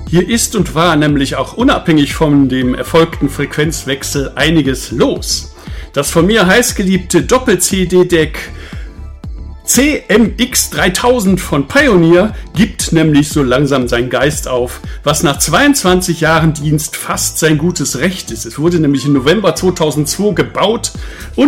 Hier ist und war nämlich auch unabhängig von dem erfolgten Frequenzwechsel einiges los. Das von mir heißgeliebte Doppel-CD-Deck CMX3000 von Pioneer gibt nämlich so langsam seinen Geist auf, was nach 22 Jahren Dienst fast sein gutes Recht ist. Es wurde nämlich im November 2002 gebaut und